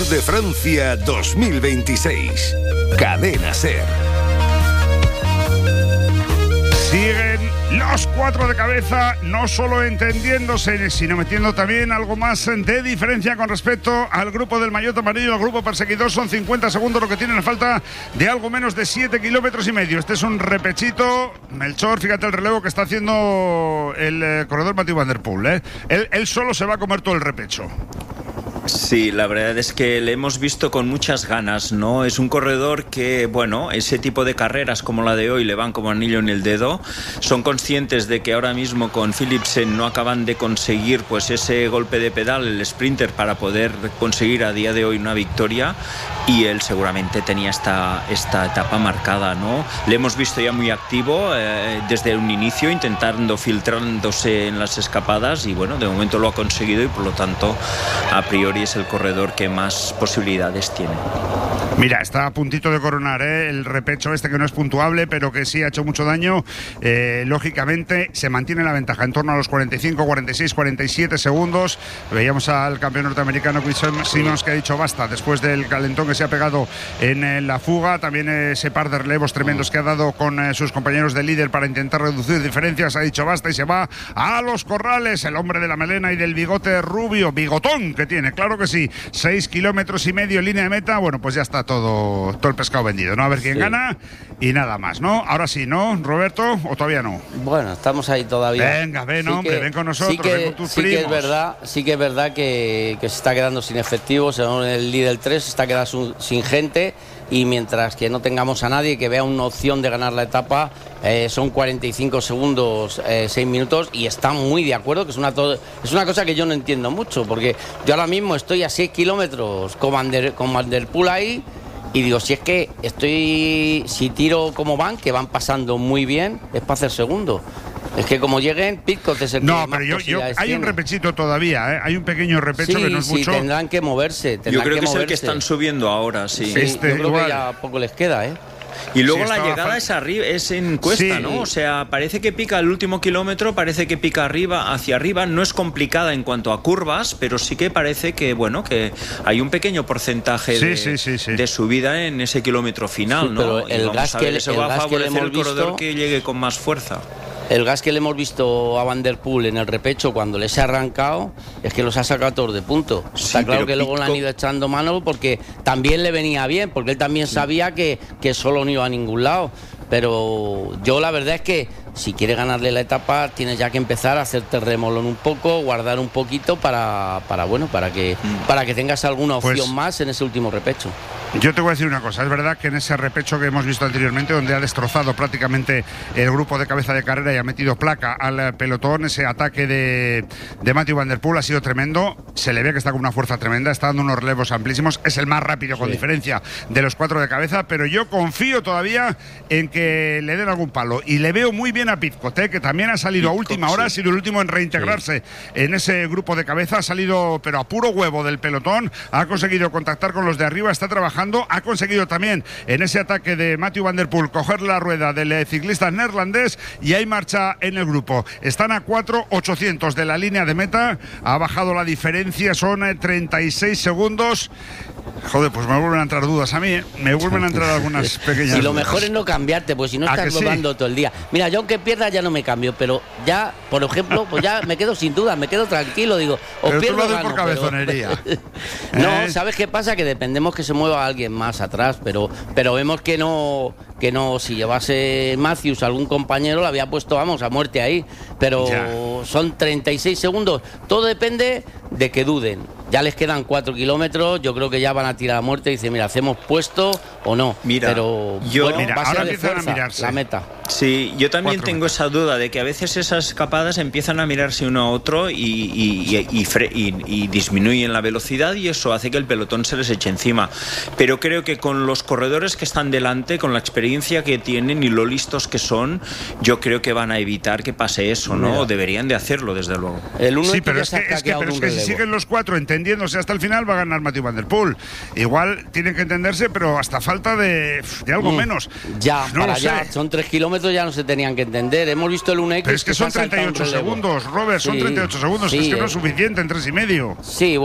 de Francia 2026. Cadena SER. Siguen los cuatro de cabeza, no solo entendiéndose, sino metiendo también algo más de diferencia con respecto al grupo del maillot amarillo, al grupo perseguidor. Son 50 segundos lo que tienen a falta de algo menos de 7,5 kilómetros. Este es un repechito. Melchor, fíjate el relevo que está haciendo el corredor Mathieu van der Poel, ¿eh? Él solo se va a comer todo el repecho. Sí, la verdad es que le hemos visto con muchas ganas, ¿no? Es un corredor que, bueno, ese tipo de carreras como la de hoy le van como anillo en el dedo. Son conscientes de que ahora mismo con Philipsen no acaban de conseguir pues ese golpe de pedal, el sprinter, para poder conseguir a día de hoy una victoria, y él seguramente tenía esta etapa marcada, ¿no? Le hemos visto ya muy activo desde un inicio, intentando filtrándose en las escapadas, y bueno, de momento lo ha conseguido y por lo tanto a priori es el corredor que más posibilidades tiene. Mira, está a puntito de coronar, el repecho que no es puntuable, pero que sí ha hecho mucho daño. Lógicamente se mantiene la ventaja en torno a los 45, 46, 47 segundos. Veíamos al campeón norteamericano Chris Simmons, que ha dicho basta después del calentón que se ha pegado en la fuga. También ese par de relevos tremendos que ha dado con sus compañeros de líder para intentar reducir diferencias. Ha dicho basta y se va a los corrales. El hombre de la melena y del bigote rubio, bigotón que tiene, claro que sí. 6,5 kilómetros en línea de meta. Bueno, pues ya está todo el pescado vendido, ¿no? A ver quién gana y nada más, ¿no? Ahora sí, ¿no, Roberto? ¿O todavía no? Bueno, estamos ahí todavía. Ven, hombre, ven con nosotros, ven con tus primos. Sí que es verdad que se está quedando sin efectivos. Según el líder 3 se está quedando sin gente, y mientras que no tengamos a nadie que vea una opción de ganar la etapa, son 45 segundos, 6 minutos, y está muy de acuerdo, que es una cosa que yo no entiendo mucho, porque yo ahora mismo estoy a 6 kilómetros con Van der Poel ahí, y digo, si si tiro como van, que van pasando muy bien, es para hacer segundo. Es que como lleguen, Pitcock es el que no, más pero hay un repechito todavía, ¿eh? Hay un pequeño repecho que no es mucho. Sí, tendrán que moverse. Yo creo que es el que están subiendo ahora, sí. Yo creo que ya poco les queda, ¿eh? Y luego la llegada es en cuesta, sí, ¿no? O sea, parece que pica el último kilómetro, parece que pica hacia arriba. No es complicada en cuanto a curvas, pero sí que parece que, bueno, que hay un pequeño porcentaje de subida en ese kilómetro final, ¿no? Pero el gas que va a favorecer el corredor que llegue con más fuerza. El gas que le hemos visto a Van der Poel en el repecho cuando les ha arrancado es que los ha sacado todos de punto. Sí, está claro que luego le han ido echando mano porque también le venía bien, porque él también sabía que solo no iba a ningún lado. Pero yo la verdad es que si quiere ganarle la etapa tienes ya que empezar a hacerte remolón un poco, guardar un poquito para que tengas alguna opción más en ese último repecho. Yo te voy a decir una cosa, es verdad que en ese repecho que hemos visto anteriormente, donde ha destrozado prácticamente el grupo de cabeza de carrera y ha metido placa al pelotón, ese ataque de Mathieu van der Poel ha sido tremendo. Se le ve que está con una fuerza tremenda, está dando unos relevos amplísimos, es el más rápido con diferencia de los cuatro de cabeza, pero yo confío todavía en que le den algún palo, y le veo muy bien a Pitcock, que también ha salido a última hora, ha sido el último en reintegrarse en ese grupo de cabeza, ha salido pero a puro huevo del pelotón, ha conseguido contactar con los de arriba, está trabajando, ha conseguido también en ese ataque de Mathieu van der Poel coger la rueda del ciclista neerlandés, y hay marcha en el grupo. Están a 4,800 de la línea de meta, ha bajado la diferencia, son 36 segundos. Joder, pues me vuelven a entrar dudas a mí, ¿eh? Me vuelven a entrar algunas pequeñas y lo mejor es no cambiarte, pues si no estás rodando todo el día. Mira, yo aunque pierda ya no me cambio, pero ya, por ejemplo, pues ya me quedo sin dudas, me quedo tranquilo, digo, o pero pierdo tú lo gano, por cabezonería. No, ¿sabes qué pasa? Que dependemos que se mueva alguien más atrás, pero vemos que no, si llevase Matthews algún compañero, lo había puesto, vamos, a muerte ahí, pero son 36 segundos, todo depende de que duden. Ya les quedan 4 kilómetros, yo creo que ya van a tirar a muerte y dicen, mira, ¿hacemos puesto o no? Mira, pero va a ser de fuerza la meta. Sí, yo también tengo esa duda de que a veces esas escapadas empiezan a mirarse uno a otro y disminuyen la velocidad, y eso hace que el pelotón se les eche encima. Pero creo que con los corredores que están delante, con la experiencia que tienen y lo listos que son, yo creo que van a evitar que pase eso, ¿no? O deberían de hacerlo, desde luego. Sí, pero es que si siguen los cuatro entendiéndose hasta el final, va a ganar Mathieu van der Poel. Igual tienen que entenderse, pero hasta falta de algo menos. Ya, no para allá, son 3 kilómetros, ya no se tenían que entender. Hemos visto el UNEX. Pero es que son 38 segundos, Robert, son 38 segundos, es que no es suficiente en 3,5. Sí.